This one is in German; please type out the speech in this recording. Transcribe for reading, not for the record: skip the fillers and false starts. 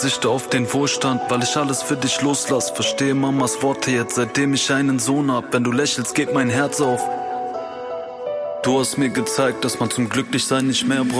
verzichte auf den Wohlstand, weil ich alles für dich loslass. Verstehe Mamas Worte jetzt, seitdem ich einen Sohn hab. Wenn du lächelst, geht mein Herz auf. Du hast mir gezeigt, dass man zum Glücklichsein nicht mehr braucht.